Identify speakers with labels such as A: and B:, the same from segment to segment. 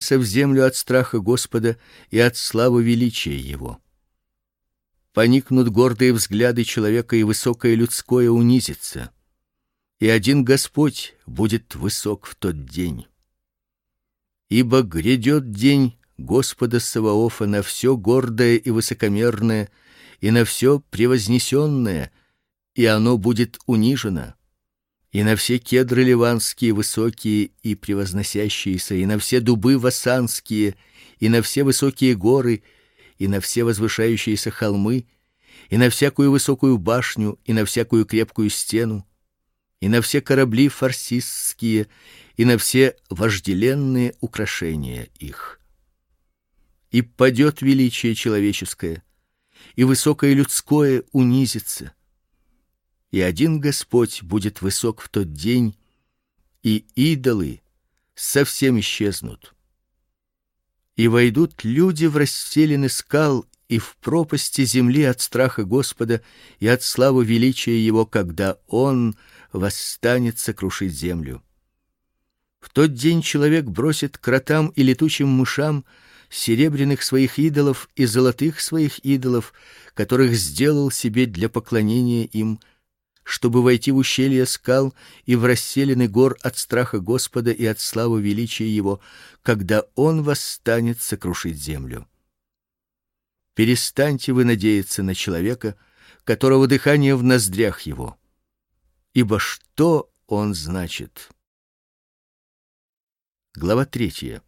A: в землю от страха Господа и от славы величия его. Поникнут гордые взгляды человека, и высокое людское унизится. И один Господь будет высок в тот день. Ибо грядет день Господа Саваофа на все гордое и высокомерное, и на все превознесенное, и оно будет унижено, и на все кедры ливанские высокие и превозносящиеся, и на все дубы васанские, и на все высокие горы, и на все возвышающиеся холмы, и на всякую высокую башню, и на всякую крепкую стену, и на все корабли фарсистские, и на все вожделенные украшения их. И падет величие человеческое, и высокое людское унизится. И один Господь будет высок в тот день, и идолы совсем исчезнут. И войдут люди в расселины скал и в пропасти земли от страха Господа и от славы величия его, когда он восстанет сокрушить землю. В тот день человек бросит кротам и летучим мышам серебряных своих идолов и золотых своих идолов, которых сделал себе для поклонения им, чтобы войти в ущелья скал и в расселины гор от страха Господа и от славы величия его, когда он восстанет сокрушить землю. Перестаньте вы надеяться на человека, которого дыхание в ноздрях его. Ибо что он значит? Глава 3.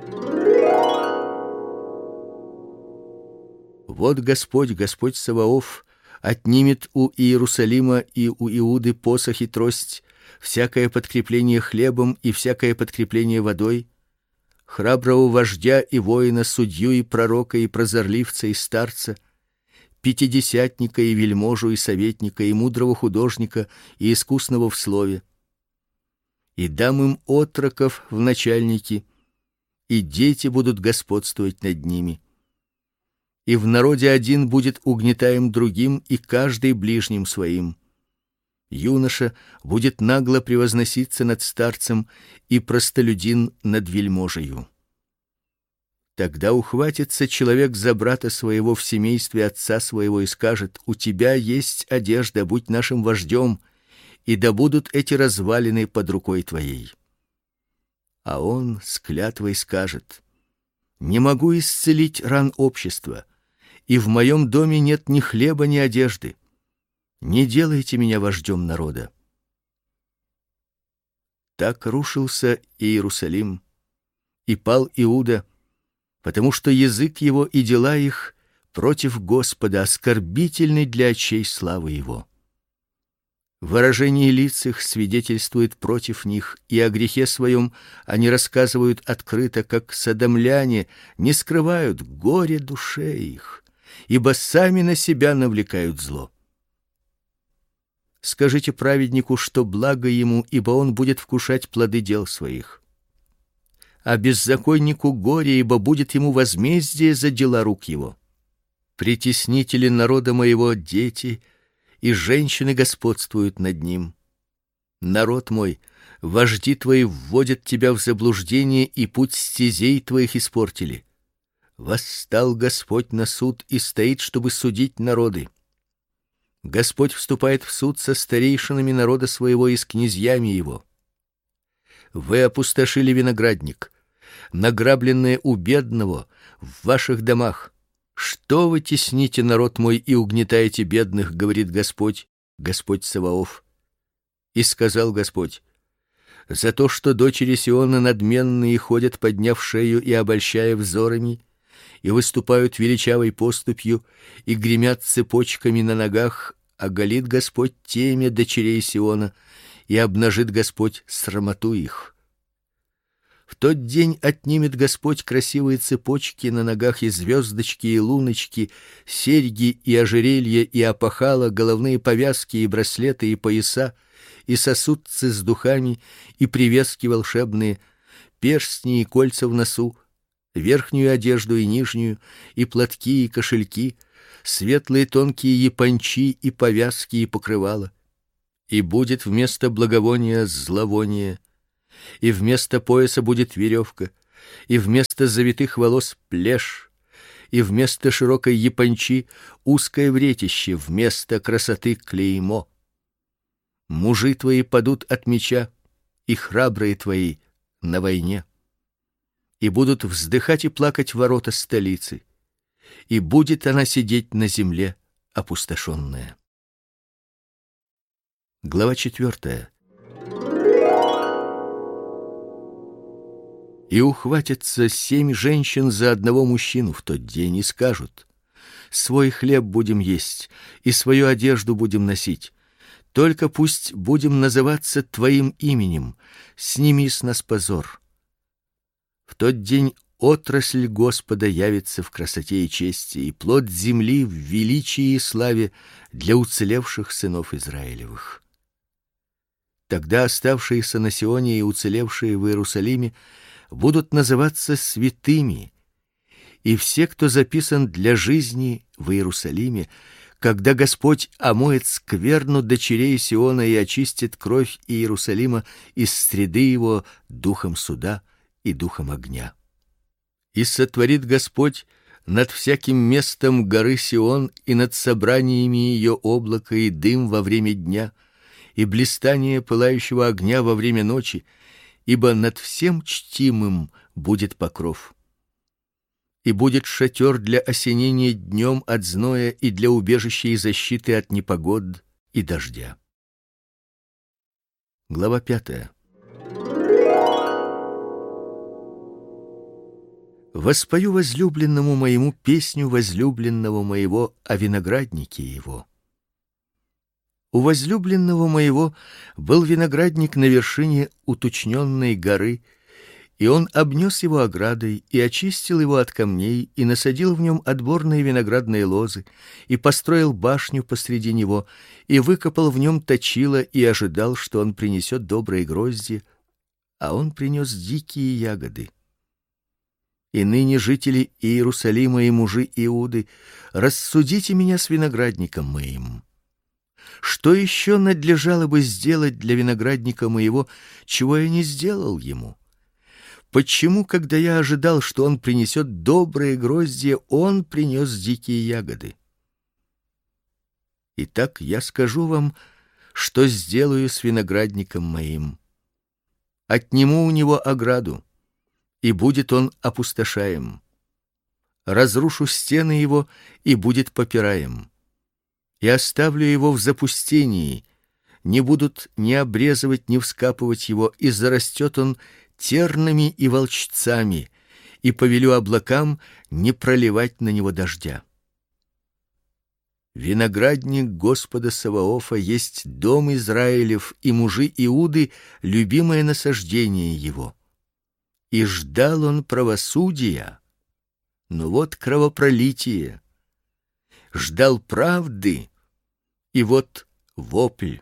A: Вот Господь, Господь Саваоф, отнимет у Иерусалима и у Иуды посох и трость, всякое подкрепление хлебом и всякое подкрепление водой, храброго вождя и воина, судью и пророка и прозорливца и старца, пятидесятника и вельможу и советника и мудрого художника и искусного в слове. И дам им отроков в начальники, и дети будут господствовать над ними. И в народе один будет угнетаем другим, и каждый ближним своим. Юноша будет нагло превозноситься над старцем, и простолюдин над вельможею. Тогда ухватится человек за брата своего в семействе отца своего и скажет: у тебя есть одежда, будь нашим вождем, и да будут эти развалины под рукой твоей. А он с клятвой скажет: не могу исцелить ран общества, и в моем доме нет ни хлеба, ни одежды. Не делайте меня вождем народа. Так рушился Иерусалим, и пал Иуда, потому что язык его и дела их против Господа оскорбительны для очей славы его. Выражение лиц их свидетельствует против них, и о грехе своем они рассказывают открыто, как содомляне не скрывают горе душе их, ибо сами на себя навлекают зло. Скажите праведнику, что благо ему, ибо он будет вкушать плоды дел своих. А беззаконнику горе, ибо будет ему возмездие за дела рук его. Притеснители народа моего дети, и женщины господствуют над ним. Народ мой, вожди твои вводят тебя в заблуждение, и путь стезей твоих испортили. Восстал Господь на суд и стоит, чтобы судить народы. Господь вступает в суд со старейшинами народа своего и с князьями его. Вы опустошили виноградник, награбленное у бедного в ваших домах. Что вы тесните народ мой и угнетаете бедных, говорит Господь, Господь Саваоф. И сказал Господь: за то, что дочери Сиона надменные ходят, подняв шею и обольщая взорами, и выступают величавой поступью, и гремят цепочками на ногах, оголит Господь темя дочерей Сиона, и обнажит Господь срамоту их. В тот день отнимет Господь красивые цепочки на ногах, и звездочки, и луночки, серьги, и ожерелья, и опахала, головные повязки, и браслеты, и пояса, и сосудцы с духами, и привески волшебные, перстни и кольца в носу, верхнюю одежду и нижнюю, и платки, и кошельки, светлые тонкие япончи, и повязки, и покрывала. И будет вместо благовония зловоние, и вместо пояса будет веревка, и вместо завитых волос плешь, и вместо широкой япончи узкое вретище, вместо красоты клеймо. Мужи твои падут от меча, и храбрые твои на войне. И будут вздыхать и плакать ворота столицы, и будет она сидеть на земле опустошенная. Глава 4. И ухватятся 7 женщин за одного мужчину в тот день и скажут: свой хлеб будем есть и свою одежду будем носить. Только пусть будем называться твоим именем, сними с нас позор. В тот день отрасль Господа явится в красоте и чести, и плод земли в величии и славе для уцелевших сынов Израилевых. Тогда оставшиеся на Сионе и уцелевшие в Иерусалиме будут называться святыми, и все, кто записан для жизни в Иерусалиме, когда Господь омоет скверну дочерей Сиона и очистит кровь Иерусалима из среды его духом суда и духом огня. И сотворит Господь над всяким местом горы Сион и над собраниями ее облако и дым во время дня, и блистание пылающего огня во время ночи, ибо над всем чтимым будет покров. И будет шатер для осенения днем от зноя и для убежища и защиты от непогод и дождя. Глава 5. Воспою возлюбленному моему песню возлюбленного моего о винограднике его. У возлюбленного моего был виноградник на вершине уточненной горы, и он обнес его оградой и очистил его от камней и насадил в нем отборные виноградные лозы и построил башню посреди него и выкопал в нем точило и ожидал, что он принесет добрые грозди, а он принес дикие ягоды. И ныне, жители Иерусалима и мужи Иуды, рассудите меня с виноградником моим. Что еще надлежало бы сделать для виноградника моего, чего я не сделал ему? Почему, когда я ожидал, что он принесет добрые гроздья, он принес дикие ягоды? Итак, я скажу вам, что сделаю с виноградником моим. Отниму у него ограду, и будет он опустошаем. Разрушу стены его, и будет попираем. И оставлю его в запустении, не будут ни обрезывать, ни вскапывать его, и зарастет он тернами и волчцами, и повелю облакам не проливать на него дождя. Виноградник Господа Саваофа есть дом Израилев, и мужи Иуды любимое насаждение его. И ждал он правосудия, но вот кровопролитие. Ждал правды, и вот вопль.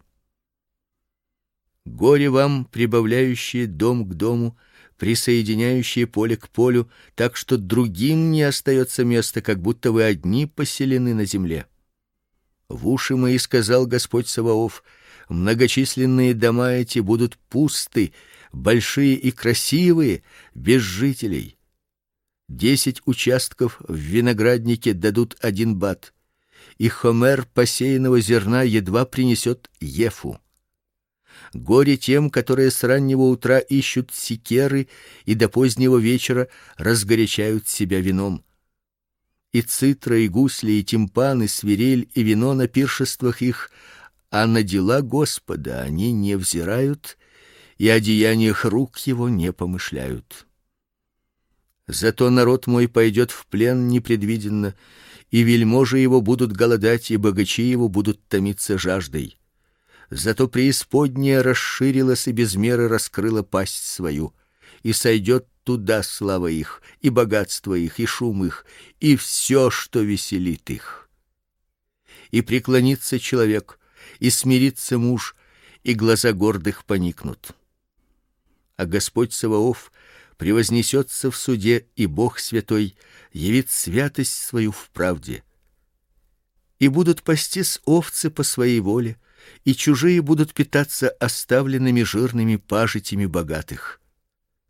A: Горе вам, прибавляющие дом к дому, присоединяющие поле к полю, так что другим не остается места, как будто вы одни поселены на земле. В уши мои сказал Господь Саваоф: многочисленные дома эти будут пусты, большие и красивые, без жителей. 10 участков в винограднике дадут 1 бат, и хомер посеянного зерна едва принесет ефу. Горе тем, которые с раннего утра ищут секеры и до позднего вечера разгорячают себя вином. И цитра, и гусли, и тимпаны, свирель и вино на пиршествах их, а на дела Господа они не взирают, и о деяниях рук его не помышляют. Зато народ мой пойдет в плен непредвиденно, и вельможи его будут голодать, и богачи его будут томиться жаждой. Зато преисподняя расширилась и без меры раскрыла пасть свою, и сойдет туда слава их, и богатство их, и шум их, и все, что веселит их. И преклонится человек, и смирится муж, и глаза гордых поникнут. А Господь Саваоф превознесется в суде, и Бог святой явит святость свою в правде. И будут пастись овцы по своей воле, и чужие будут питаться оставленными жирными пажитями богатых.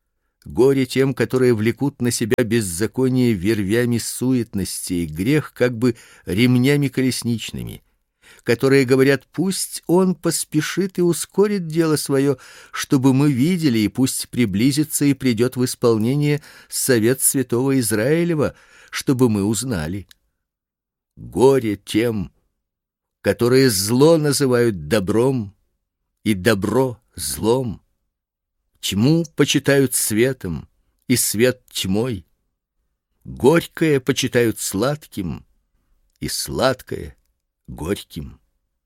A: Горе тем, которые влекут на себя беззаконие вервями суетности, и грех как бы ремнями колесничными, которые говорят: пусть он поспешит и ускорит дело свое, чтобы мы видели, и пусть приблизится и придет в исполнение совет святого Израилева, чтобы мы узнали. Горе тем, которые зло называют добром и добро злом, тьму почитают светом и свет тьмой, горькое почитают сладким и сладкое горьким.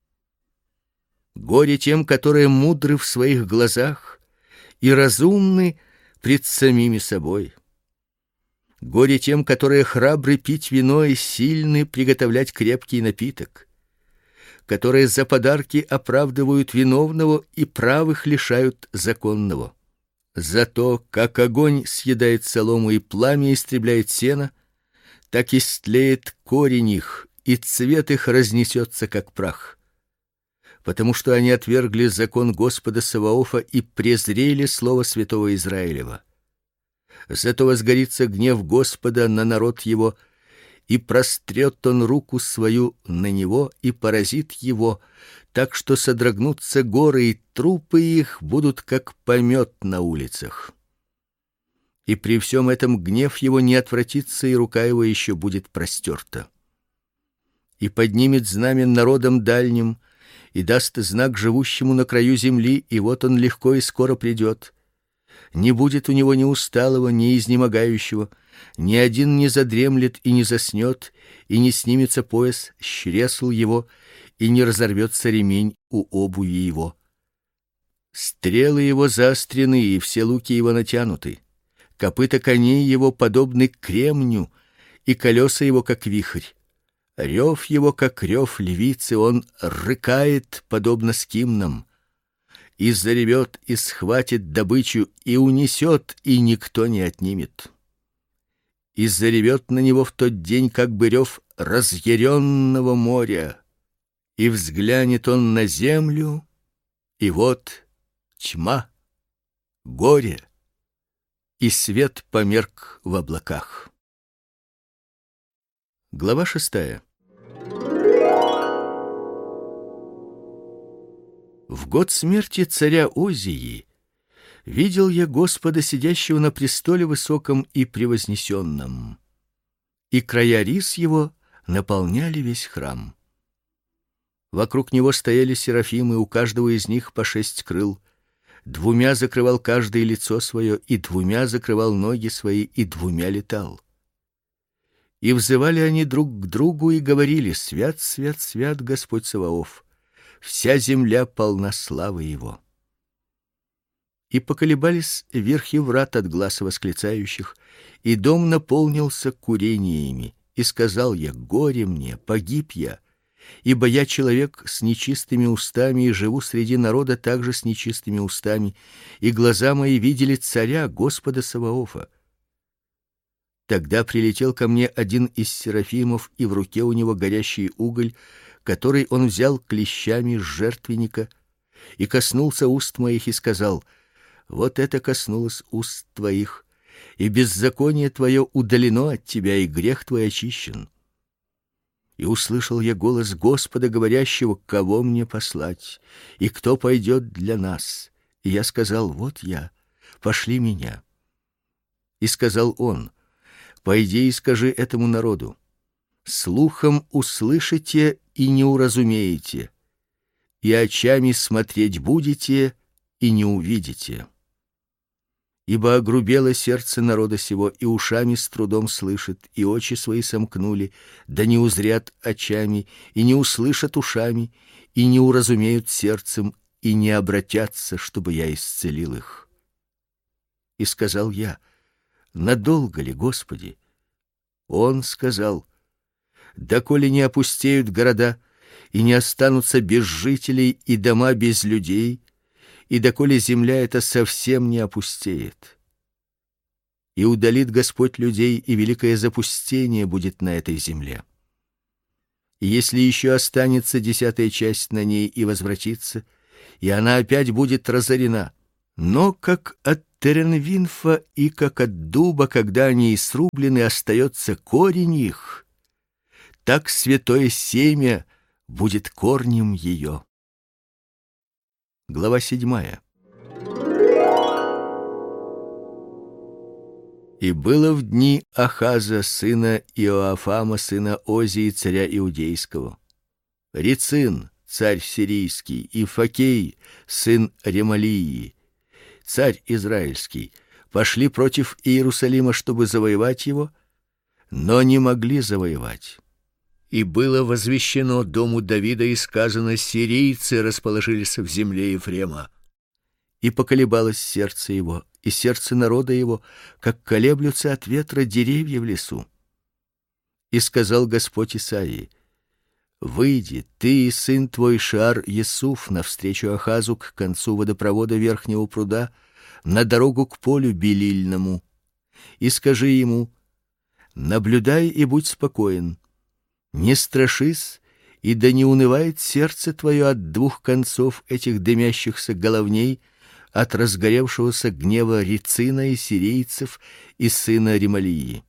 A: Горе тем, которые мудры в своих глазах и разумны пред самими собой. Горе тем, которые храбры пить вино и сильны приготовлять крепкий напиток, которые за подарки оправдывают виновного и правых лишают законного. Зато как огонь съедает солому и пламя истребляет сено, так истлеет корень их, и цвет их разнесется как прах. Потому что они отвергли закон Господа Саваофа и презрели слово святого Израилева. Зато возгорится гнев Господа на народ его, и прострет он руку свою на него и поразит его, так что содрогнутся горы, и трупы их будут как помет на улицах. И при всем этом гнев его не отвратится, и рука его еще будет простерта. И поднимет знамя народам дальним, и даст знак живущему на краю земли, и вот он легко и скоро придет. Не будет у него ни усталого, ни изнемогающего, ни один не задремлет и не заснет, и не снимется пояс с чресл его, и не разорвется ремень у обуви его. Стрелы его заострены, и все луки его натянуты. Копыта коней его подобны кремню, и колеса его как вихрь. Рев его как рев львицы, он рыкает подобно скимнам. И заревет, и схватит добычу, и унесет, и никто не отнимет. И заревет на него в тот день, как бы рев разъяренного моря. И взглянет он на землю, и вот тьма, горе, и свет померк в облаках. Глава 6. В год смерти царя Озии видел я Господа, сидящего на престоле высоком и превознесенном, и края рис его наполняли весь храм. Вокруг него стояли серафимы, у каждого из них по 6 крыл. 2 закрывал каждое лицо свое, и 2 закрывал ноги свои, и 2 летал. И взывали они друг к другу и говорили: свят, свят, свят Господь Саваоф, вся земля полна славы его. И поколебались верхи врат от гласа восклицающих, и дом наполнился курениями. И сказал я: горе мне, погиб я, ибо я человек с нечистыми устами, и живу среди народа также с нечистыми устами, и глаза мои видели царя, Господа Саваофа. Тогда прилетел ко мне один из серафимов, и в руке у него горящий уголь, который он взял клещами с жертвенника, и коснулся уст моих и сказал: вот это коснулось уст твоих, и беззаконие твое удалено от тебя, и грех твой очищен. И услышал я голос Господа, говорящего: кого мне послать, и кто пойдет для нас? И я сказал: вот я, пошли меня. И сказал он: пойди и скажи этому народу: слухом услышите и не уразумеете, и очами смотреть будете и не увидите. Ибо огрубело сердце народа сего, и ушами с трудом слышит, и очи свои сомкнули, да не узрят очами, и не услышат ушами, и не уразумеют сердцем, и не обратятся, чтобы я исцелил их. И сказал я: надолго ли, Господи? Он сказал: доколе не опустеют города, и не останутся без жителей, и дома без людей, и доколе земля эта совсем не опустеет. И удалит Господь людей, и великое запустение будет на этой земле. И если еще останется 10 часть на ней и возвратится, и она опять будет разорена, но как от теренвинфа, и как от дуба, когда они и срублены, остается корень их, так святое семя будет корнем ее. Глава 7. И было в дни Ахаза, сына Иоафама, сына Озии, царя иудейского, Рецин, царь сирийский, и Факей, сын Ремалии, царь израильский, пошли против Иерусалима, чтобы завоевать его, но не могли завоевать. И было возвещено дому Давида, и сказано: сирийцы расположились в земле Ефрема. И поколебалось сердце его, и сердце народа его, как колеблются от ветра деревья в лесу. И сказал Господь Исаии: выйди, ты и сын твой Шаар-Есуф, навстречу Ахазу к концу водопровода верхнего пруда, на дорогу к полю белильному, и скажи ему: наблюдай и будь спокоен, не страшись, и да не унывает сердце твое от двух концов этих дымящихся головней, от разгоревшегося гнева Рецина и сирийцев и сына Ремалии.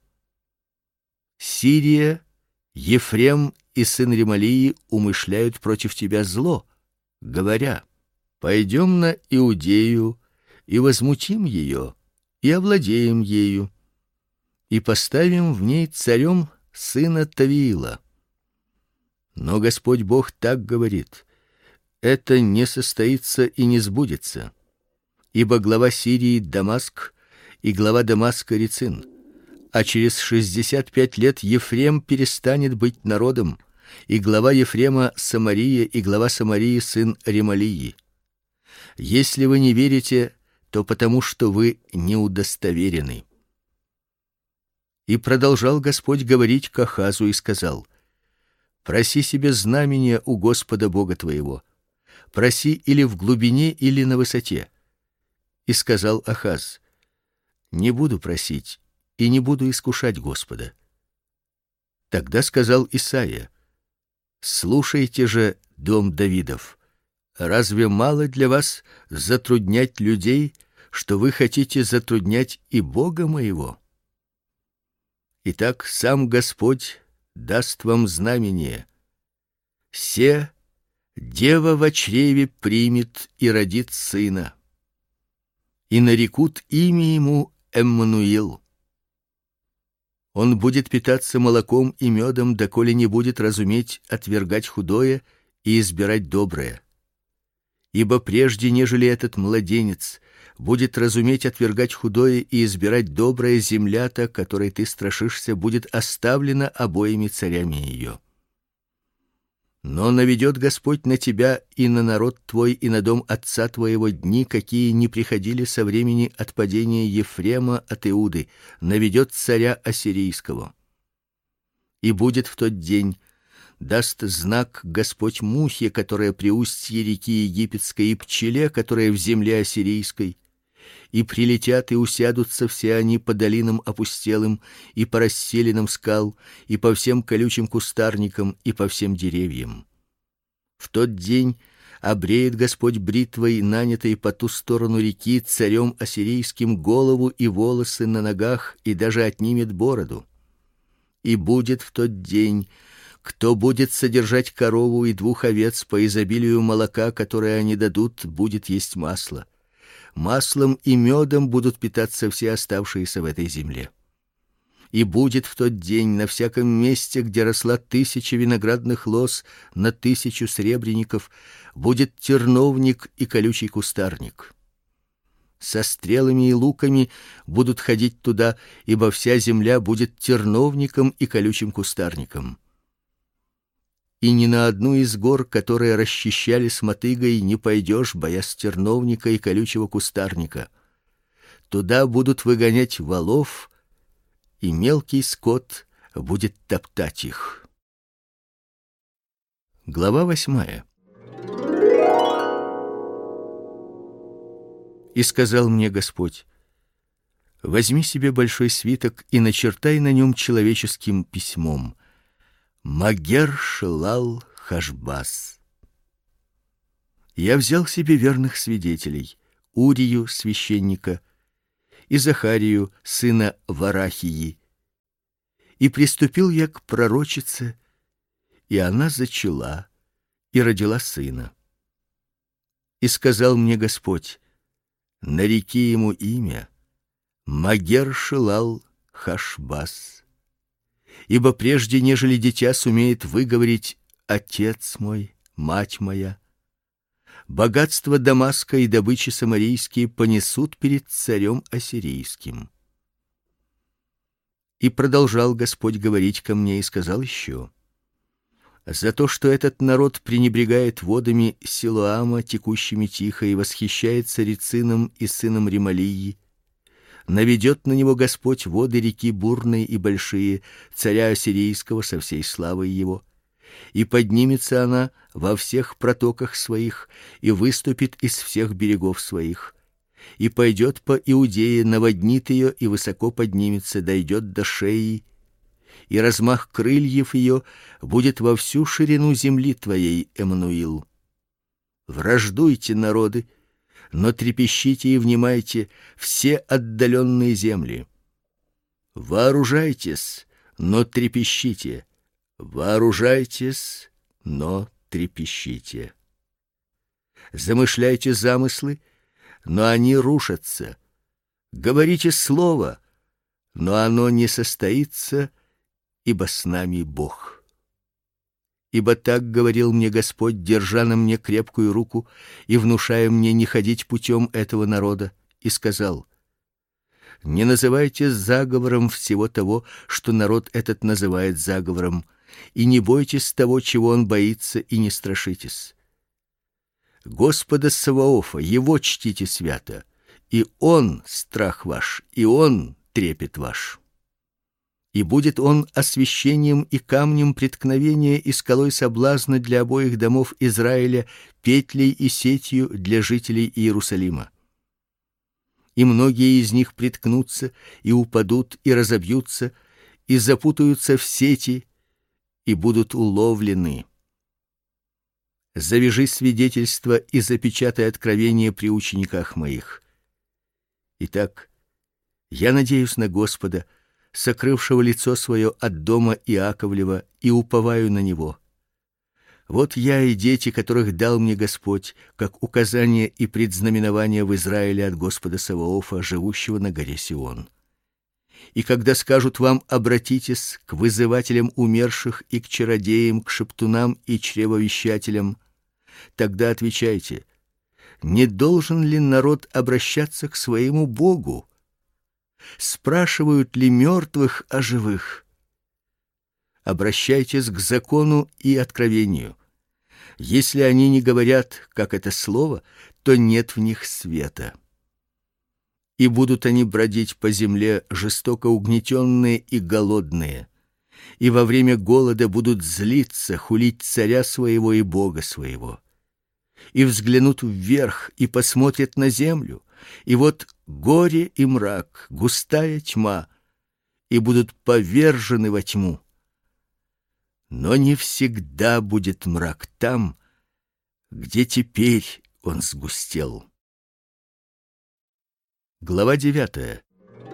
A: Сирия, Ефрем и сын Ремалии умышляют против тебя зло, говоря: пойдем на Иудею и возмутим ее, и овладеем ею, и поставим в ней царем сына Тавиила. Но Господь Бог так говорит: это не состоится и не сбудется. Ибо глава Сирии Дамаск, и глава Дамаска Рецин, а через 65 лет Ефрем перестанет быть народом, и глава Ефрема Самария, и глава Самарии сын Ремалии. Если вы не верите, то потому что вы не удостоверены. И продолжал Господь говорить к Ахазу и сказал: проси себе знамения у Господа Бога твоего. Проси или в глубине, или на высоте. И сказал Ахаз: не буду просить и не буду искушать Господа. Тогда сказал Исаия: слушайте же, дом Давидов, разве мало для вас затруднять людей, что вы хотите затруднять и Бога моего? Итак, сам Господь даст вам знамение: се дева во чреве примет и родит сына, и нарекут имя ему Эммануил. Он будет питаться молоком и медом, доколе не будет разуметь отвергать худое и избирать доброе. Ибо прежде, нежели этот младенец будет разуметь отвергать худое и избирать доброе, земля-то, которой ты страшишься, будет оставлена обоими царями ее. Но наведет Господь на тебя и на народ твой и на дом отца твоего дни, какие не приходили со времени отпадения Ефрема от Иуды, наведет царя ассирийского. И будет в тот день, даст знак Господь мухе, которая при устье реки египетской, и пчеле, которая в земле ассирийской, и прилетят и усядутся все они по долинам опустелым и по расселинам скал, и по всем колючим кустарникам, и по всем деревьям. В тот день обреет Господь бритвой, нанятой по ту сторону реки, царем ассирийским голову и волосы на ногах, и даже отнимет бороду. И будет в тот день, кто будет содержать корову и двух овец, по изобилию молока, которое они дадут, будет есть масло. Маслом и медом будут питаться все оставшиеся в этой земле. И будет в тот день на всяком месте, где росла 1000 виноградных лоз на 1000 сребреников, будет терновник и колючий кустарник. Со стрелами и луками будут ходить туда, ибо вся земля будет терновником и колючим кустарником. И ни на одну из гор, которые расчищали с мотыгой, не пойдешь, боясь терновника и колючего кустарника. Туда будут выгонять волов, и мелкий скот будет топтать их. Глава 8. И сказал мне Господь: возьми себе большой свиток и начертай на нем человеческим письмом: Магер-Шелал-Хашбаз. Я взял себе верных свидетелей: Урию священника, и Захарию, сына Варахии. И приступил я к пророчице, и она зачала и родила сына. И сказал мне Господь: нареки ему имя Магер-Шилал-Хашбаз, ибо прежде нежели дитя сумеет выговорить отец мой, мать моя, богатство Дамаска и добычи самарийские понесут перед царем ассирийским. И продолжал Господь говорить ко мне и сказал еще: за то, что этот народ пренебрегает водами Силоама, текущими тихо, и восхищается Рецином и сыном Ремалии, наведет на него Господь воды реки бурные и большие, царя ассирийского со всей славой его, и поднимется она во всех протоках своих и выступит из всех берегов своих, и пойдет по Иудее, наводнит ее и высоко поднимется, дойдет до Шеи, и размах крыльев ее будет во всю ширину земли твоей, Эммануил. Враждуйте, народы, но трепещите и внимайте, все отдаленные земли. Вооружайтесь, но трепещите. Вооружайтесь, но трепещите. Замышляйте замыслы, но они рушатся. Говорите слово, но оно не состоится, ибо с нами Бог. Ибо так говорил мне Господь, держа на мне крепкую руку и внушая мне не ходить путем этого народа, и сказал: не называйте заговором всего того, что народ этот называет заговором, и не бойтесь того, чего он боится, и не страшитесь. Господа Саваофа, его чтите свято, и он страх ваш, и он трепет ваш. И будет он освящением и камнем преткновения и скалой соблазна для обоих домов Израиля, петлей и сетью для жителей Иерусалима. И многие из них приткнутся и упадут и разобьются и запутаются в сети и будут уловлены. Завяжи свидетельство и запечатай откровение при учениках моих. Итак, я надеюсь на Господа, сокрывшего лицо свое от дома Иаковлева, и уповаю на него. Вот я и дети, которых дал мне Господь, как указание и предзнаменование в Израиле от Господа Саваофа, живущего на горе Сион. И когда скажут вам: обратитесь к вызывателям умерших и к чародеям, к шептунам и чревовещателям, тогда отвечайте: не должен ли народ обращаться к своему Богу? Спрашивают ли мертвых о живых? Обращайтесь к закону и откровению. Если они не говорят, как это слово, то нет в них света. И будут они бродить по земле, жестоко угнетенные и голодные, и во время голода будут злиться, хулить царя своего и Бога своего. И взглянут вверх и посмотрят на землю, и вот горе и мрак, густая тьма, и будут повержены во тьму. Но не всегда будет мрак там, где теперь он сгустел. Глава 9.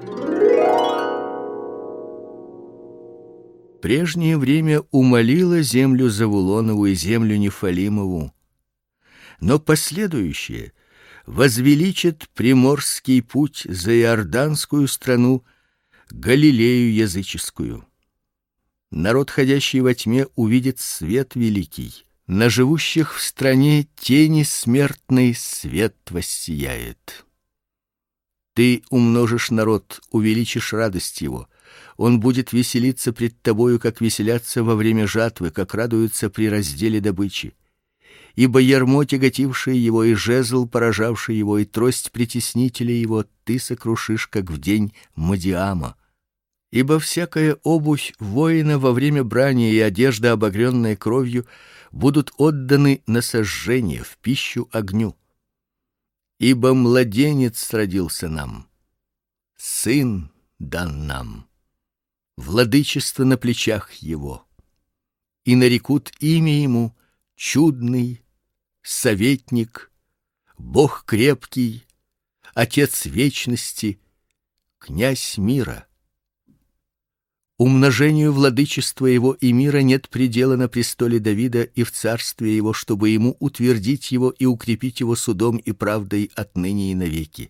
A: Прежнее время умолило землю Завулонову и землю Нефалимову, но последующее возвеличит приморский путь за Иорданскую страну, Галилею языческую. Народ, ходящий во тьме, увидит свет великий. На живущих в стране тени смертной свет воссияет. Ты умножишь народ, увеличишь радость его. Он будет веселиться пред тобою, как веселятся во время жатвы, как радуются при разделе добычи. Ибо ярмо, тяготившее его, и жезл, поражавший его, и трость притеснителя его, ты сокрушишь, как в день Мадиама. Ибо всякая обувь воина во время брани и одежда, обогренная кровью, будут отданы на сожжение, в пищу огню. Ибо младенец родился нам, сын дан нам, владычество на плечах его, и нарекут имя ему Чудный, Советник, Бог крепкий, Отец вечности, князь мира. Умножению владычества его и мира нет предела на престоле Давида и в царстве его, чтобы ему утвердить его и укрепить его судом и правдой отныне и навеки.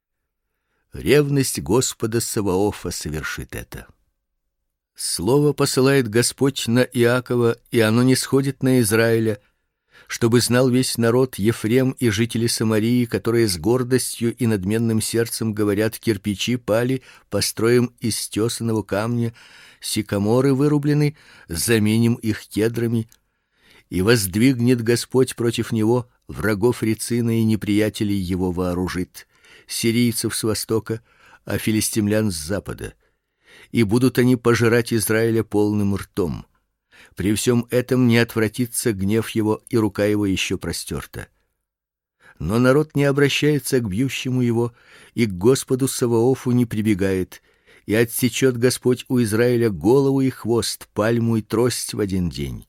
A: Ревность Господа Саваофа совершит это. Слово посылает Господь на Иакова, и оно не сходит на Израиля, чтобы знал весь народ Ефрем и жители Самарии, которые с гордостью и надменным сердцем говорят: кирпичи пали, построим из тесаного камня, сикаморы вырублены, заменим их кедрами, и воздвигнет Господь против него врагов Рецина и неприятелей его вооружит, сирийцев с востока, а филистимлян с запада. И будут они пожирать Израиля полным ртом. При всем этом не отвратится гнев его, и рука его еще простерта. Но народ не обращается к бьющему его, и к Господу Саваофу не прибегает, и отсечет Господь у Израиля голову и хвост, пальму и трость в один день.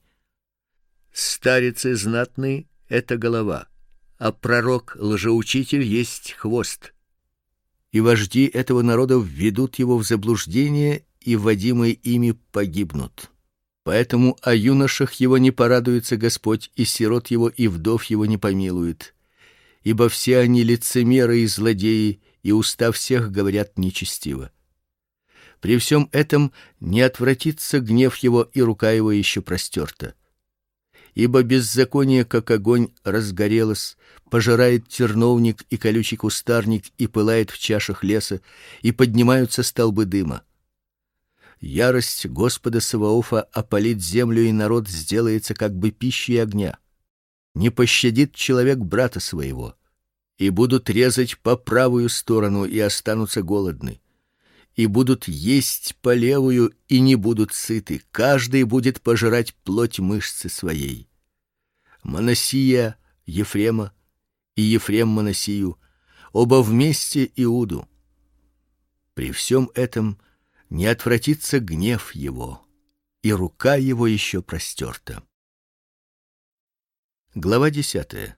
A: Старец знатный — это голова, а пророк лжеучитель есть хвост. И вожди этого народа введут его в заблуждение, и водимые ими погибнут. Поэтому о юношах его не порадуется Господь, и сирот его и вдов его не помилует. Ибо все они лицемеры и злодеи, и уста всех говорят нечестиво. При всем этом не отвратится гнев его, и рука его еще простерта. Ибо беззаконие, как огонь, разгорелось, пожирает терновник и колючий кустарник, и пылает в чашах леса, и поднимаются столбы дыма. Ярость Господа Саваофа опалит землю, и народ сделается как бы пищей огня. Не пощадит человек брата своего, и будут резать по правую сторону, и останутся голодны, и будут есть по левую, и не будут сыты, каждый будет пожирать плоть мышцы своей. Манассия Ефрема, и Ефрем Манассию, оба вместе Иуду. При всем этом не отвратится гнев его, и рука его еще простерта. Глава 10.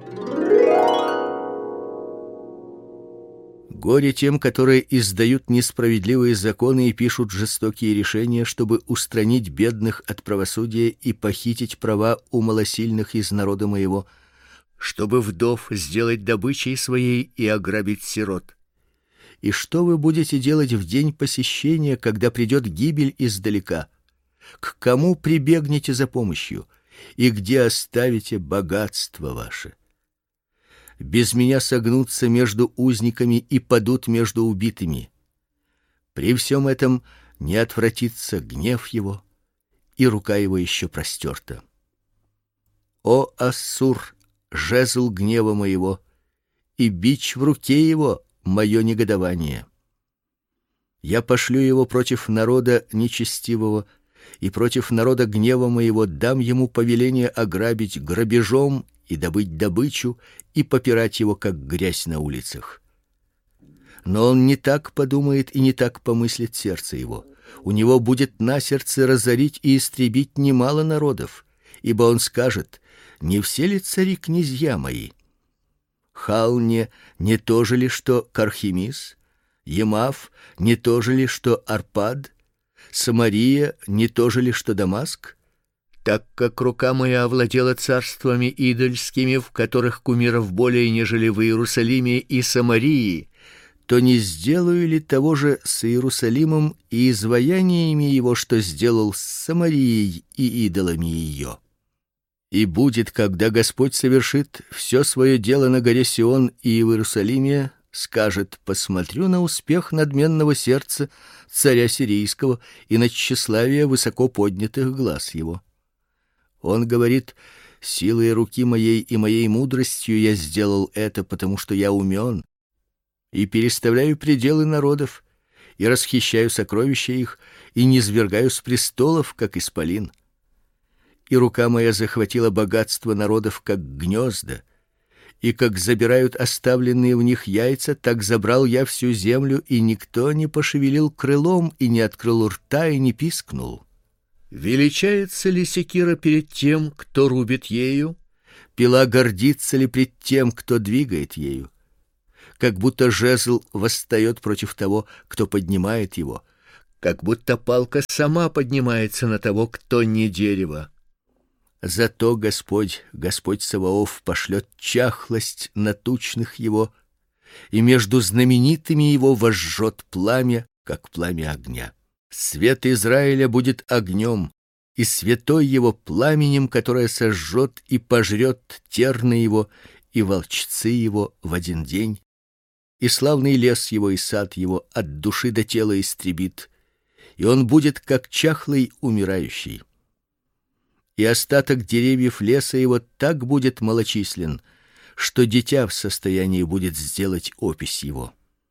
A: Горе тем, которые издают несправедливые законы и пишут жестокие решения, чтобы устранить бедных от правосудия и похитить права у малосильных из народа моего, чтобы вдов сделать добычей своей и ограбить сирот. И что вы будете делать в день посещения, когда придет гибель издалека? К кому прибегнете за помощью, и где оставите богатство ваше? Без меня согнутся между узниками и падут между убитыми. При всем этом не отвратится гнев его, и рука его еще простерта. О Ассур, жезл гнева моего, и бич в руке его — мое негодование. Я пошлю его против народа нечестивого, и против народа гнева моего дам ему повеление ограбить грабежом и добыть добычу, и попирать его, как грязь на улицах. Но он не так подумает и не так помыслит сердце его. У него будет на сердце разорить и истребить немало народов, ибо он скажет: не все ли цари князья мои? Халне не то же ли, что Кархемис? Емав не то же ли, что Арпад? Самария не то же ли, что Дамаск? Так как рука моя овладела царствами идольскими, в которых кумиров более, нежели в Иерусалиме и Самарии, то не сделаю ли того же с Иерусалимом и изваяниями его, что сделал с Самарией и идолами ее? И будет, когда Господь совершит все свое дело на горе Сион и в Иерусалиме, скажет: посмотрю на успех надменного сердца царя сирийского и на тщеславие высоко поднятых глаз его. Он говорит: силой руки моей и моей мудростью я сделал это, потому что я умен, и переставляю пределы народов, и расхищаю сокровища их, и низвергаю с престолов, как исполин. И рука моя захватила богатство народов, как гнезда, и как забирают оставленные в них яйца, так забрал я всю землю, и никто не пошевелил крылом, и не открыл рта, и не пискнул. Величается ли секира перед тем, кто рубит ею? Пила гордится ли пред тем, кто двигает ею? как будто жезл восстает против того, кто поднимает его, как будто палка сама поднимается на того, кто не дерево. Зато Господь Саваоф пошлет чахлость на тучных его, и между знаменитыми его возжжет пламя, как пламя огня. Свет Израиля будет огнем, и святой его пламенем, которое сожжет и пожрет терны его и волчцы его в один день, и славный лес его и сад его от души до тела истребит, и он будет как чахлый умирающий. И остаток деревьев леса его так будет малочислен, что дитя в состоянии будет сделать опись его.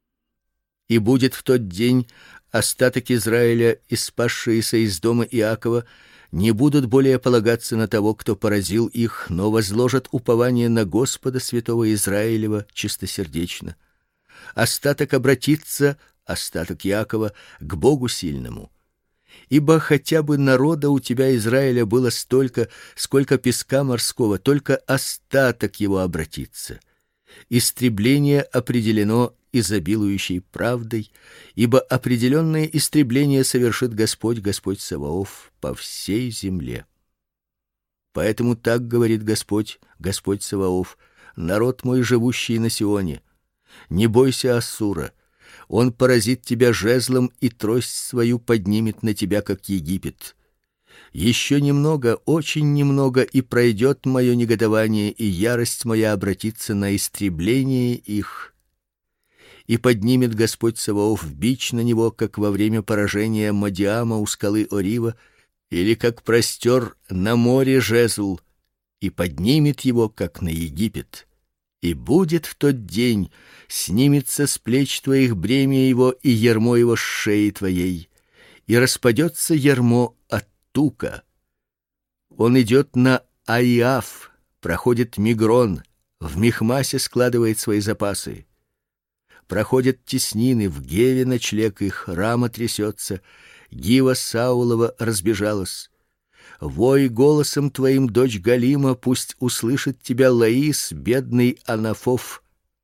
A: И будет в тот день остаток Израиля, спасшиеся из дома Иакова, не будут более полагаться на того, кто поразил их, но возложат упование на Господа святого Израилева чистосердечно. Остаток обратится, остаток Иакова, к Богу сильному. Ибо хотя бы народа у тебя Израиля было столько, сколько песка морского, только остаток его обратится. Истребление определено изобилующей правдой, ибо определенное истребление совершит Господь Саваоф по всей земле. Поэтому так говорит Господь Саваоф: народ мой, живущий на Сионе, не бойся Ассура. Он поразит тебя жезлом, и трость свою поднимет на тебя, как Египет. Еще немного, очень немного, и пройдет мое негодование, и ярость моя обратится на истребление их. И поднимет Господь Саваоф бич на него, как во время поражения Мадиама у скалы Орива, или как простер на море жезл, и поднимет его, как на Египет. И будет в тот день, снимется с плеч твоих бремя его и ярмо его с шеи твоей, и распадется ярмо от тука. Он идет на Аиаф, проходит Мигрон, в Михмасе складывает свои запасы. Проходят теснины, в Геве ночлег их, Рама трясется, Гива Саулова разбежалась. Вой голосом твоим, дочь Галима, пусть услышит тебя Лаис, бедный Анафов.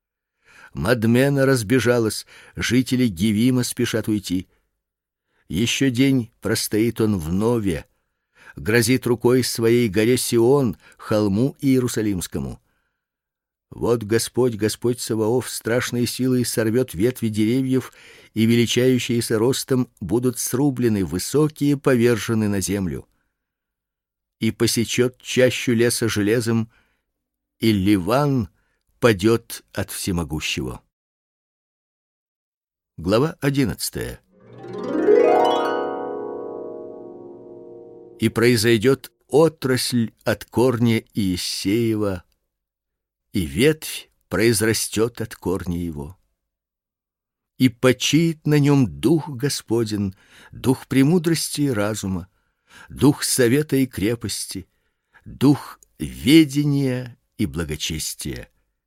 A: Мадмена разбежалась, жители Гивима спешат уйти. Еще день простоит он в Нове, грозит рукой своей горе Сион, холму Иерусалимскому. Вот Господь Саваоф страшной силой сорвет ветви деревьев, и величающиеся ростом будут срублены, высокие повержены на землю. И посечет чащу леса железом, и Ливан падет от всемогущего. Глава 11. И произойдет отрасль от корня Иессеева, и ветвь произрастет от корня его. И почиет на нем дух Господень, дух премудрости и разума, дух совета и крепости, дух ведения и благочестия.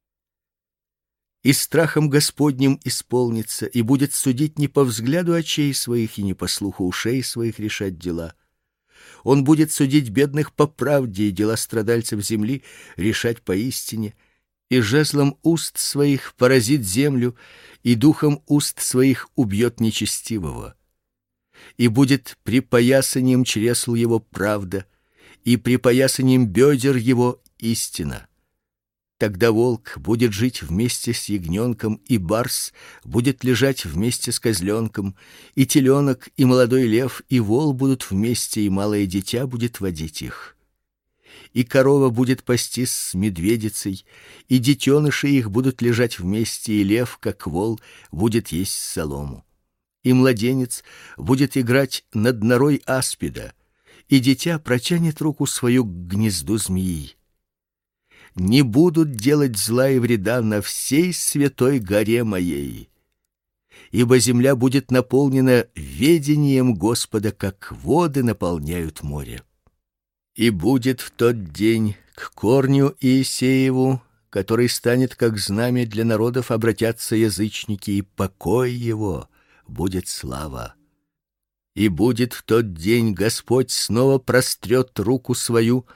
A: И страхом Господним исполнится, и будет судить не по взгляду очей своих и не по слуху ушей своих решать дела. Он будет судить бедных по правде и дела страдальцев земли решать поистине, и жезлом уст своих поразит землю, и духом уст своих убьет нечестивого. И будет припоясанием чресл его правда, и припоясанием бедер его истина. Тогда волк будет жить вместе с ягненком, и барс будет лежать вместе с козленком, и теленок, и молодой лев, и вол будут вместе, и малое дитя будет водить их. И корова будет пастись с медведицей, и детеныши их будут лежать вместе, и лев, как вол, будет есть солому. И младенец будет играть над норой аспида, и дитя протянет руку свою к гнезду змеи. Не будут делать зла и вреда на всей святой горе моей, ибо земля будет наполнена ведением Господа, как воды наполняют море. И будет в тот день к корню Иессееву, который станет как знамя для народов, обратятся язычники, и покой его будет слава. И будет в тот день Господь снова прострет руку свою,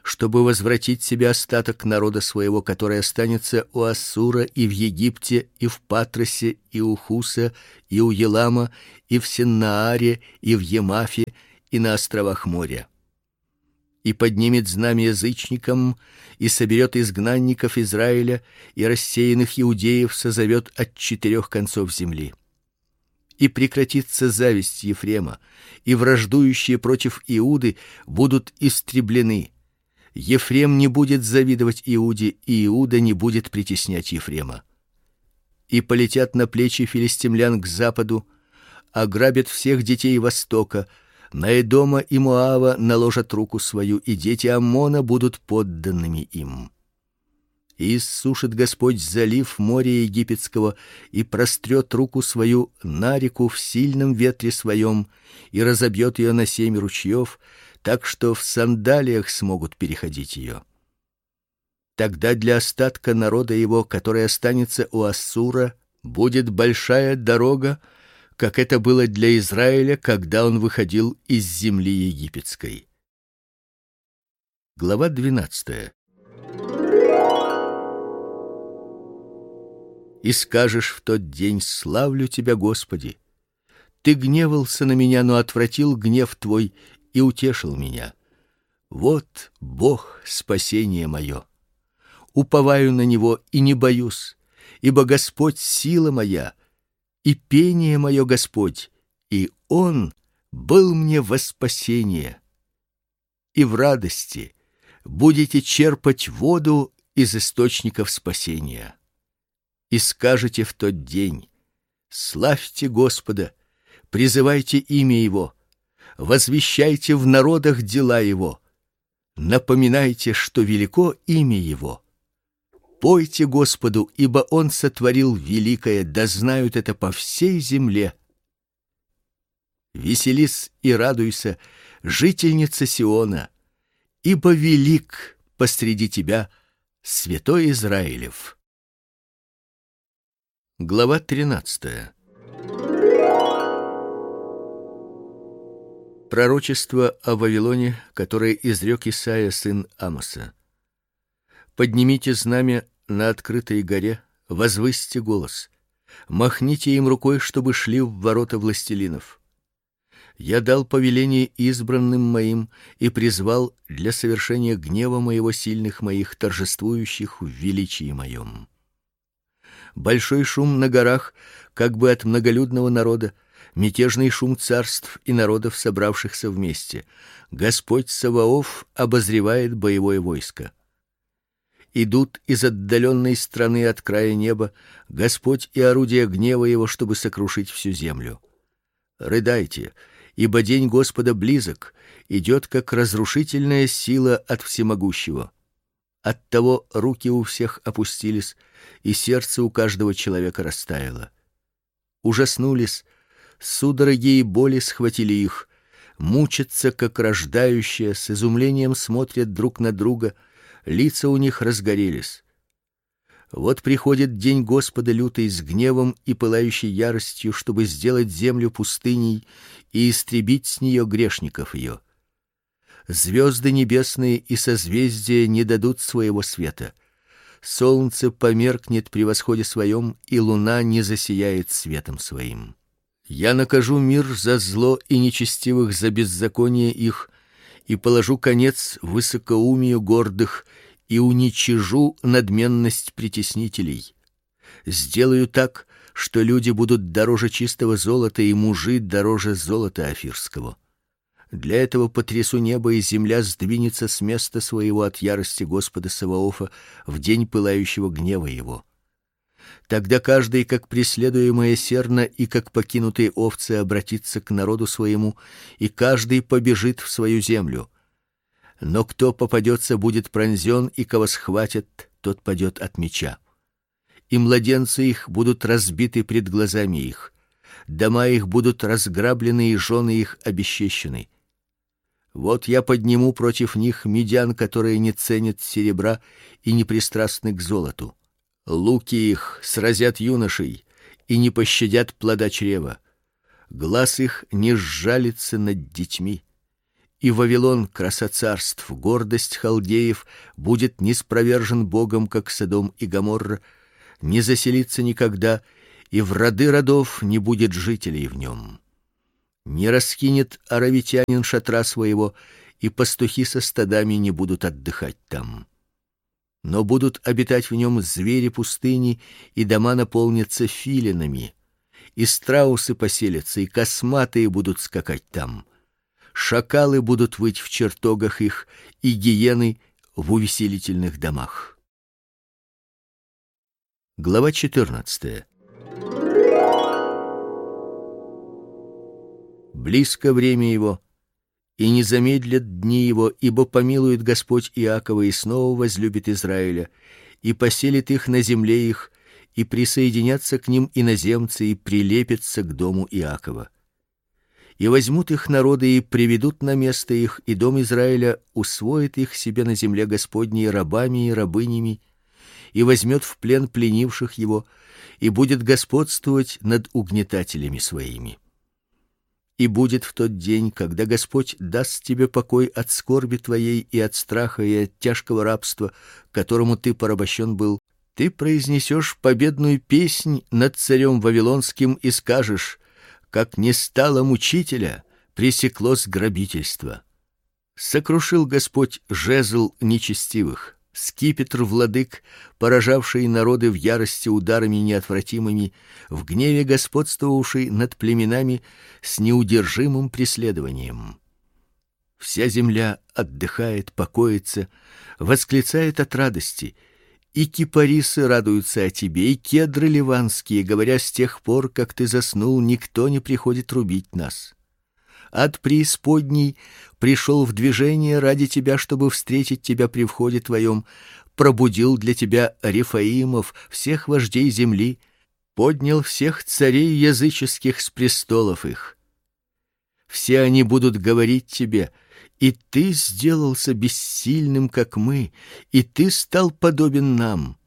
A: чтобы возвратить себе остаток народа своего, который останется у Ассура и в Египте, и в Патросе, и у Хуса, и у Елама, и в Синнааре, и в Емафе, и на островах моря. И поднимет знамя язычникам, и соберет изгнанников Израиля, и рассеянных иудеев созовет от 4 концов земли. И прекратится зависть Ефрема, и враждующие против Иуды будут истреблены. Ефрем не будет завидовать Иуде, и Иуда не будет притеснять Ефрема. И полетят на плечи филистимлян к западу, ограбят всех детей востока, на Эдома и Моава наложат руку свою, и дети Аммона будут подданными им. И иссушит Господь залив моря египетского, и прострет руку свою на реку в сильном ветре своем, и разобьет ее на 7 ручьев, так что в сандалиях смогут переходить ее. Тогда для остатка народа его, который останется у Ассура, будет большая дорога, как это было для Израиля, когда он выходил из земли египетской. Глава 12. И скажешь в тот день: славлю тебя, Господи. Ты гневался на меня, но отвратил гнев твой и утешил меня. Вот Бог спасение мое. Уповаю на него и не боюсь, ибо Господь сила моя, и пение мое Господь, и он был мне во спасение. И в радости будете черпать воду из источников спасения. И скажете в тот день: славьте Господа, призывайте имя его, возвещайте в народах дела его, напоминайте, что велико имя его. Пойте Господу, ибо он сотворил великое, да знают это по всей земле. Веселись и радуйся, жительница Сиона, ибо велик посреди тебя святой Израилев. Глава 13. Пророчество о Вавилоне, которое изрек Исаия сын Амоса. Поднимите знамя на открытой горе, возвысьте голос, махните им рукой, чтобы шли в ворота властелинов. Я дал повеление избранным моим и призвал для совершения гнева моего сильных моих, торжествующих в величии моем. Большой шум на горах, как бы от многолюдного народа, мятежный шум царств и народов, собравшихся вместе. Господь Саваоф обозревает боевое войско. Идут из отдаленной страны от края неба Господь и орудия гнева его, чтобы сокрушить всю землю. Рыдайте, ибо день Господа близок, идет как разрушительная сила от всемогущего. Оттого руки у всех опустились, и сердце у каждого человека растаяло. Ужаснулись, судороги и боли схватили их, мучатся, как рождающие, с изумлением смотрят друг на друга, лица у них разгорелись. Вот приходит день Господа лютый с гневом и пылающей яростью, чтобы сделать землю пустыней и истребить с нее грешников ее. Звезды небесные и созвездия не дадут своего света. Солнце померкнет при восходе своем, и луна не засияет светом своим. Я накажу мир за зло и нечестивых за беззаконие их, и положу конец высокоумию гордых, и уничижу надменность притеснителей. Сделаю так, что люди будут дороже чистого золота, и мужи дороже золота офирского. Для этого потрясу небо, и земля сдвинется с места своего от ярости Господа Саваофа в день пылающего гнева его. Тогда каждый, как преследуемое серно и как покинутые овцы, обратится к народу своему, и каждый побежит в свою землю. Но кто попадется, будет пронзен, и кого схватят, тот падет от меча. И младенцы их будут разбиты пред глазами их, дома их будут разграблены, и жены их обесчещены. Вот я подниму против них медян, которые не ценят серебра и не пристрастны к золоту. Луки их сразят юношей и не пощадят плода чрева. Глаз их не сжалится над детьми, и Вавилон, краса царств, гордость халдеев, будет ниспровержен Богом, как Содом и Гоморра, не заселится никогда, и в роды родов не будет жителей в нем. Не раскинет аравитянин шатра своего, и пастухи со стадами не будут отдыхать там. Но будут обитать в нем звери пустыни, и дома наполнятся филинами, и страусы поселятся, и косматые будут скакать там. Шакалы будут выть в чертогах их, и гиены в увеселительных домах. Глава 14. Близко время его, и не замедлят дни его, ибо помилует Господь Иакова и снова возлюбит Израиля, и поселит их на земле их, и присоединятся к ним иноземцы, и прилепятся к дому Иакова. И возьмут их народы и приведут на место их, и дом Израиля усвоит их себе на земле Господней рабами и рабынями, и возьмет в плен пленивших его, и будет господствовать над угнетателями своими. И будет в тот день, когда Господь даст тебе покой от скорби твоей и от страха и от тяжкого рабства, которому ты порабощен был, ты произнесешь победную песнь над царем вавилонским и скажешь: как не стало мучителя, пресеклось грабительство. Сокрушил Господь жезл нечестивых, скипетр владык, поражавший народы в ярости ударами неотвратимыми, в гневе господствовавший над племенами с неудержимым преследованием. Вся земля отдыхает, покоится, восклицает от радости. И кипарисы радуются о тебе, и кедры ливанские, говоря: с тех пор, как ты заснул, никто не приходит рубить нас. Ад преисподней пришел в движение ради тебя, чтобы встретить тебя при входе твоем, пробудил для тебя рефаимов, всех вождей земли, поднял всех царей языческих с престолов их. Все они будут говорить тебе: и ты сделался бессильным, как мы, и ты стал подобен нам.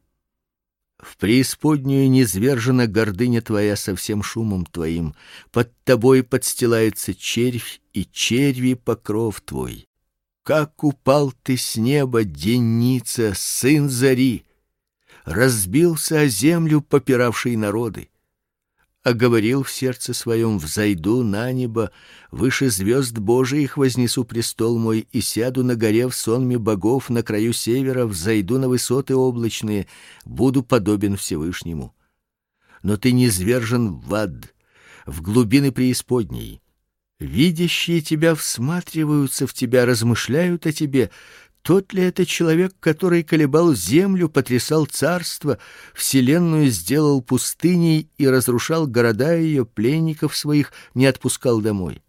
A: В преисподнюю низвержена гордыня твоя со всем шумом твоим, под тобой подстилается червь, и черви покров твой. Как упал ты с неба, денница, сын зари! Разбился о землю, попиравший народы. А говорил в сердце своем: взойду на небо, выше звезд Божиих вознесу престол мой, и сяду на горе в сонме богов, на краю севера взойду на высоты облачные, буду подобен Всевышнему. Но ты низвержен в ад, в глубины преисподней. Видящие тебя всматриваются в тебя, размышляют о тебе. Тот ли это человек, который колебал землю, потрясал царство, вселенную сделал пустыней и разрушал города ее, пленников своих не отпускал домой?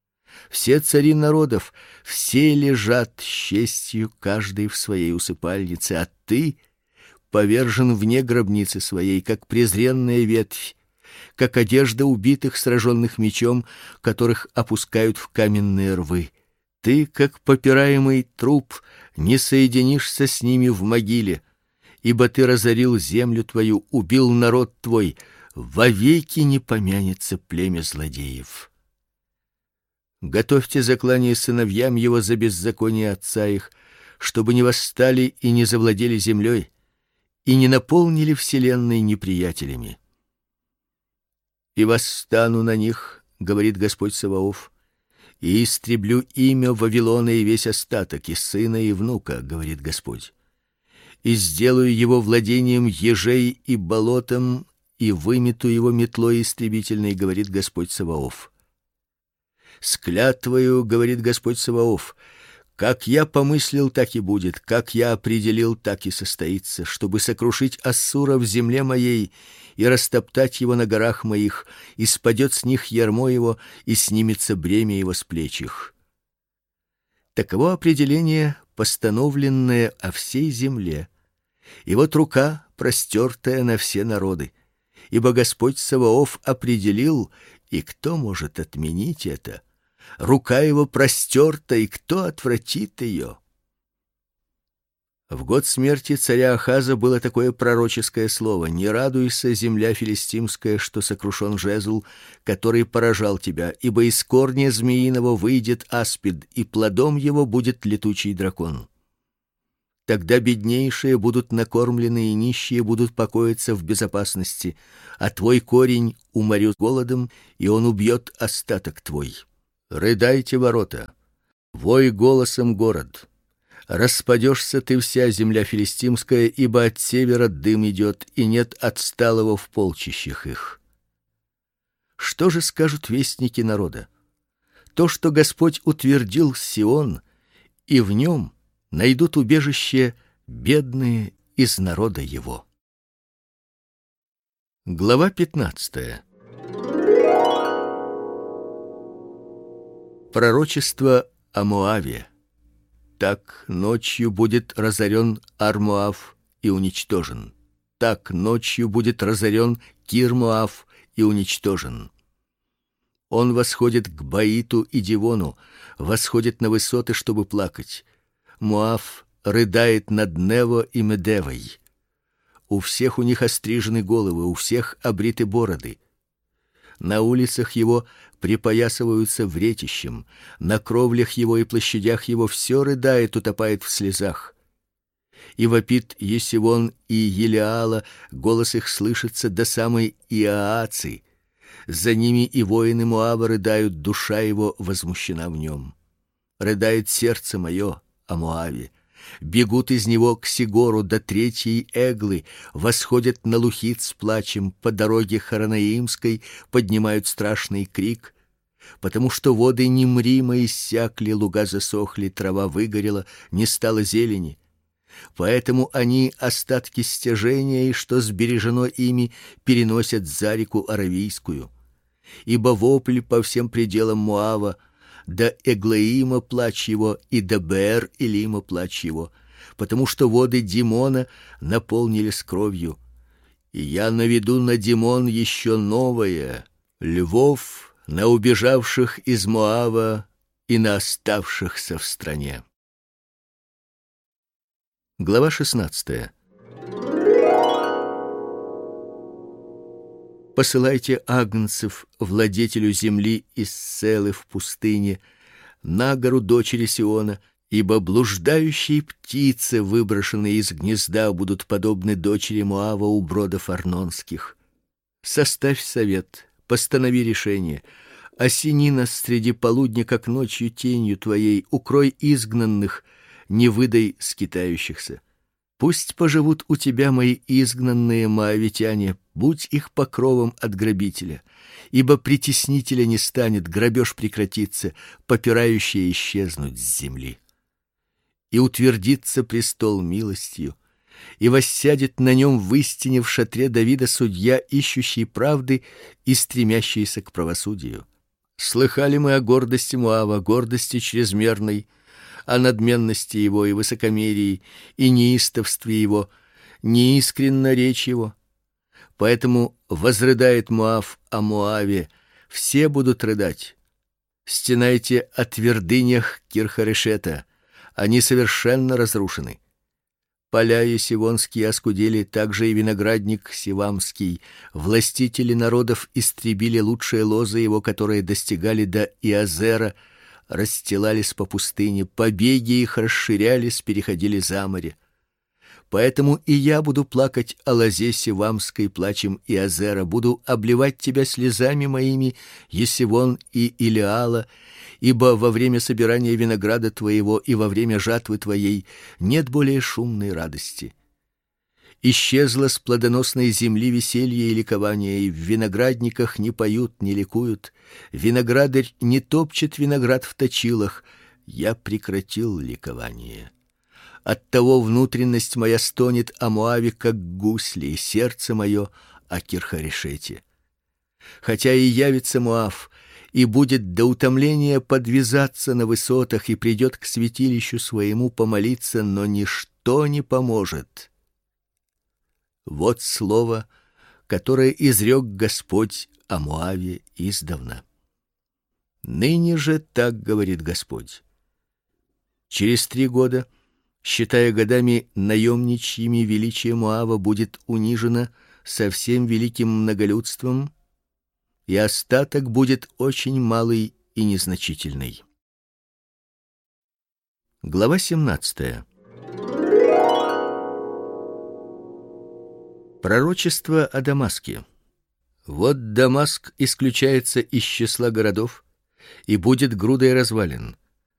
A: Все цари народов, все лежат с честью, каждый в своей усыпальнице, а ты повержен вне гробницы своей, как презренная ветвь, как одежда убитых, сраженных мечом, которых опускают в каменные рвы. Ты, как попираемый труп, не соединишься с ними в могиле, ибо ты разорил землю твою, убил народ твой, вовеки не помянется племя злодеев. Готовьте заклание сыновьям его за беззаконие отца их, чтобы не восстали и не завладели землей, и не наполнили вселенной неприятелями. И восстану на них, говорит Господь Саваоф, и истреблю имя Вавилона и весь остаток, и сына, и внука, говорит Господь. И сделаю его владением ежей и болотом, и вымету его метлой истребительной, говорит Господь Саваоф. С клятвою, говорит Господь Саваоф, как я помыслил, так и будет, как я определил, так и состоится, чтобы сокрушить Ассура в земле моей и растоптать его на горах моих, и спадет с них ярмо его, и снимется бремя его с плеч их. Таково определение, постановленное о всей земле. И вот рука, простертая на все народы. Ибо Господь Саваоф определил, и кто может отменить это? Рука его простерта, и кто отвратит ее? В год смерти царя Ахаза было такое пророческое слово: «Не радуйся, земля филистимская, что сокрушен жезл, который поражал тебя, ибо из корня змеиного выйдет аспид, и плодом его будет летучий дракон». Тогда беднейшие будут накормлены, и нищие будут покоиться в безопасности, а твой корень уморит голодом, и он убьет остаток твой. Рыдайте, ворота, вой голосом город. Распадешься ты вся, земля филистимская, ибо от севера дым идет, и нет отсталого в полчищах их. Что же скажут вестники народа? То, что Господь утвердил Сион, и в нем найдут убежище бедные из народа его. Глава 15. Пророчество о Моаве. Так ночью будет разорен Ар-Моав и уничтожен. Так ночью будет разорен Кир-Моав и уничтожен. Он восходит к Баиту и Дивону, восходит на высоты, чтобы плакать. Моав рыдает над Нево и Медевой. У всех у них острижены головы, у всех обриты бороды. На улицах его припоясываются вретищем, на кровлях его и площадях его все рыдает, утопает в слезах. И вопит Есивон и Елеала, голос их слышится до самой Иааци. За ними и воины Моаба рыдают, душа его возмущена в нем. Рыдает сердце мое о Моаве. Бегут из него к Сигору до третьей Эглы, восходят на Лухит с плачем, по дороге Хоронаимской поднимают страшный крик, потому что воды Нимрима иссякли, луга засохли, трава выгорела, не стало зелени. Поэтому они остатки стяжения, и что сбережено ими, переносят за реку Аравийскую. Ибо вопль по всем пределам Моава, до Эглаима плач его, и до Беэр-Илима плач его, потому что воды Димона наполнились кровью. И я наведу на Димон еще новое, львов на убежавших из Моава и на оставшихся в стране. Глава 16. Посылайте агнцев владетелю земли из Селы в пустыне, на гору дочери Сиона, ибо блуждающие птицы, выброшенные из гнезда, будут подобны дочери Моава у бродов арнонских. Составь совет, постанови решение. Осени нас среди полудня, как ночью тенью твоей, укрой изгнанных, не выдай скитающихся. Пусть поживут у тебя мои изгнанные моавитяне, будь их покровом от грабителя, ибо притеснителя не станет, грабеж прекратится, попирающие исчезнут с земли. И утвердится престол милостью, и воссядет на нем в истине в шатре Давида судья, ищущий правды и стремящийся к правосудию. Слыхали мы о гордости Моава, гордости чрезмерной, о надменности его и высокомерии, и неистовстве его, неискренна речь его. Поэтому возрыдает Моав о Моаве, все будут рыдать. Стенайте о твердынях Кир-Харешета, они совершенно разрушены. Поля есивонские оскудели, также и виноградник сивамский. Властители народов истребили лучшие лозы его, которые достигали до Иазера, расстилались по пустыне, побеги их расширялись, переходили за море. Поэтому и я буду плакать о лозе сивамской плачем Иазера, буду обливать тебя слезами моими, Есивон и Илеала, ибо во время собирания винограда твоего и во время жатвы твоей нет более шумной радости. Исчезло с плодоносной земли веселье и ликование, и в виноградниках не поют, не ликуют, виноградарь не топчет виноград в точилах. Я прекратил ликование. Оттого внутренность моя стонет о Моаве, как гусли, и сердце мое о Кир-Харешете. Хотя и явится Моав, и будет до утомления подвязаться на высотах, и придет к святилищу своему помолиться, но ничто не поможет. Вот слово, которое изрек Господь о Моаве издавна. Ныне же так говорит Господь: через 3 года считая годами наемничьими, величие Моава будет унижено со всем великим многолюдством, и остаток будет очень малый и незначительный. Глава 17. Пророчество о Дамаске. Вот Дамаск исключается из числа городов и будет грудой развалин.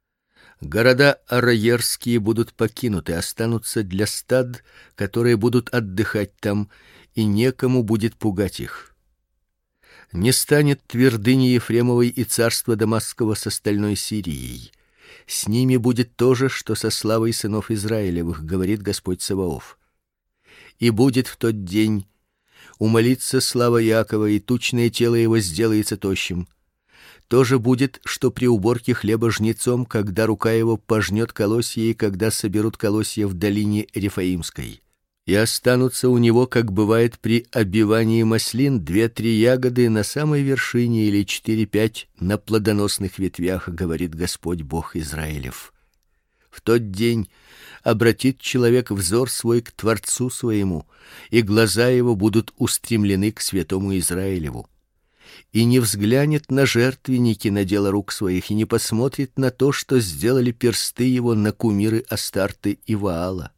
A: Города араерские будут покинуты, останутся для стад, которые будут отдыхать там, и некому будет пугать их. Не станет твердыни Ефремовой и царства Дамасского с остальной Сирией. С ними будет то же, что со славой сынов Израилевых, говорит Господь Саваоф. И будет в тот день умолится слава Иакова, и тучное тело его сделается тощим. То же будет, что при уборке хлеба жнецом, когда рука его пожнет колосья, и когда соберут колосья в долине Рефаимской. И останутся у него, как бывает при обивании маслин, 2-3 ягоды на самой вершине или 4-5 на плодоносных ветвях, говорит Господь Бог Израилев. В тот день обратит человек взор свой к Творцу своему, и глаза его будут устремлены к святому Израилеву. И не взглянет на жертвенники, на дело рук своих, и не посмотрит на то, что сделали персты его, на кумиры Астарты и Ваала.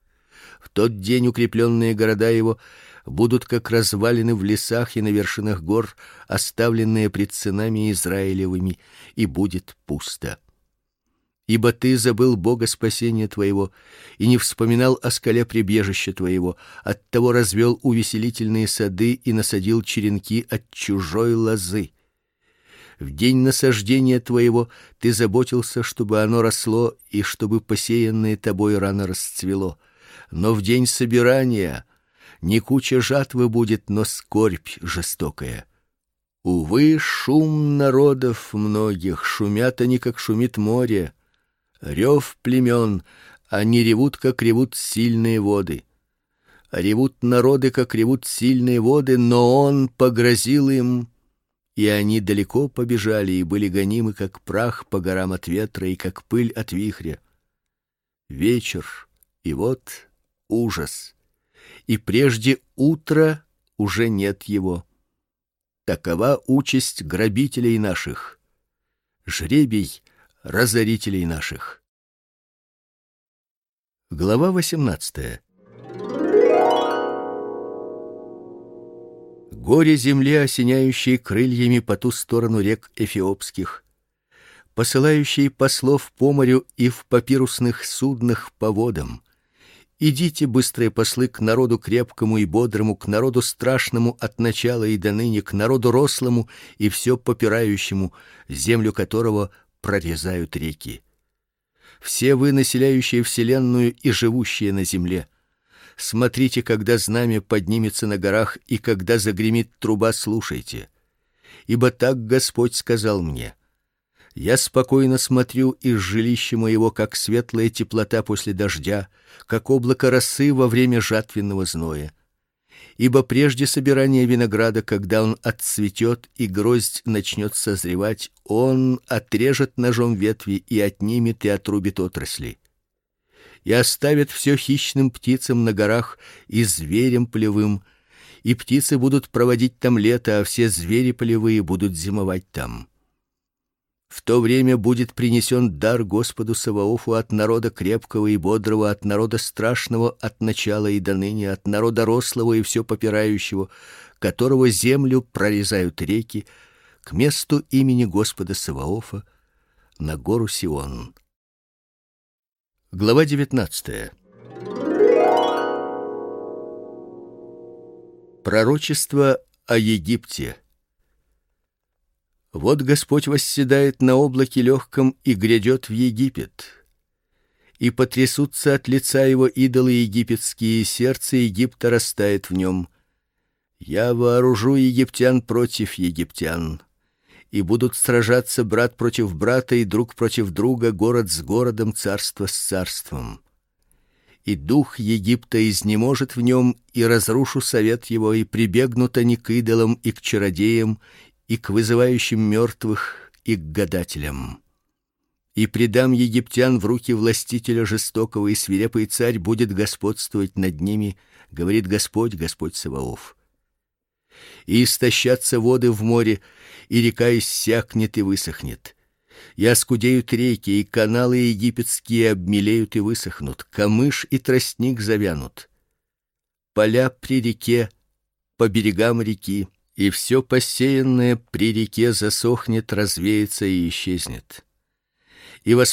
A: В тот день укрепленные города его будут как развалины в лесах и на вершинах гор, оставленные пред сынами Израилевыми, и будет пусто. Ибо ты забыл Бога спасения твоего и не вспоминал о скале прибежища твоего, оттого развел увеселительные сады и насадил черенки от чужой лозы. В день насаждения твоего ты заботился, чтобы оно росло и чтобы посеянное тобой рано расцвело. Но в день собирания не куча жатвы будет, но скорбь жестокая. Увы, шум народов многих, шумят они, как шумит море. Рев племен, они ревут, как ревут сильные воды. Ревут народы, как ревут сильные воды, но он погрозил им, и они далеко побежали и были гонимы, как прах по горам от ветра и как пыль от вихря. Вечер, и вот ужас, и прежде утра уже нет его. Такова участь грабителей наших, жребий разорителей наших. Глава 18. Горе земле, осеняющей крыльями по ту сторону рек эфиопских, посылающей послов по морю и в папирусных суднах по водам. Идите, быстрые послы, к народу крепкому и бодрому, к народу страшному от начала и до ныне, к народу рослому и все попирающему, землю которого прорезают реки. Все вы, населяющие вселенную и живущие на земле, смотрите, когда знамя поднимется на горах и когда загремит труба, слушайте. Ибо так Господь сказал мне: я спокойно смотрю из жилища моего, как светлая теплота после дождя, как облако росы во время жатвенного зноя. Ибо прежде собирания винограда, когда он отцветет и гроздь начнет созревать, он отрежет ножом ветви и отнимет и отрубит отрасли. И оставит все хищным птицам на горах и зверям полевым, и птицы будут проводить там лето, а все звери полевые будут зимовать там. В то время будет принесен дар Господу Саваофу от народа крепкого и бодрого, от народа страшного от начала и до ныне, от народа рослого и все попирающего, которого землю прорезают реки, к месту имени Господа Саваофа, на гору Сион. Глава 19. Пророчество о Египте. Вот Господь восседает на облаке легком и грядет в Египет. И потрясутся от лица его идолы египетские, и сердце Египта растает в нем. Я вооружу египтян против египтян, и будут сражаться брат против брата и друг против друга, город с городом, царство с царством. И дух Египта изнеможет в нем, и разрушу совет его, и прибегнут они к идолам и к чародеям, и к вызывающим мертвых, и к гадателям. И предам египтян в руки властителя жестокого, и свирепый царь будет господствовать над ними, говорит Господь, Господь Саваоф. И истощатся воды в море, и река иссякнет и высохнет. И оскудеют реки, и каналы египетские обмелеют и высохнут, камыш и тростник завянут. Поля при реке, по берегам реки, и все посеянное при реке засохнет, развеется и исчезнет. И